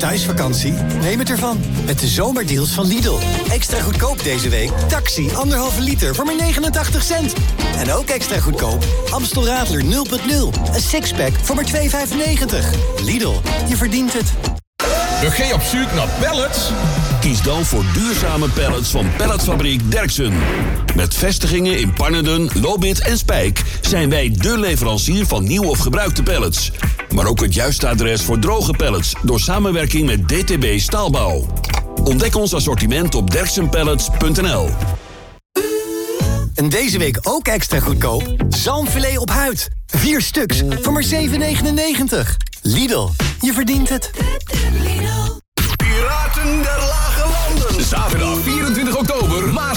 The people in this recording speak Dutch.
thuisvakantie? Neem het ervan. Met de zomerdeals van Lidl. Extra goedkoop deze week. Taxi 1,5 liter voor maar 89 cent. En ook extra goedkoop. Amstel Radler 0.0. Een sixpack voor maar 2,95. Lidl, je verdient het. Ga je op zoek naar pallets? Kies dan voor duurzame pallets van Palletfabriek Derksen. Met vestigingen in Pannerden, Lobith en Spijk zijn wij dé leverancier van nieuw of gebruikte pallets. Maar ook het juiste adres voor droge pallets door samenwerking met DTB Staalbouw. Ontdek ons assortiment op derksenpallets.nl. En deze week ook extra goedkoop. Zalmfilet op huid. 4 stuks voor maar 7,99. Lidl, je verdient het. Piraten der Lage Landen. Zaterdag 24 oktober.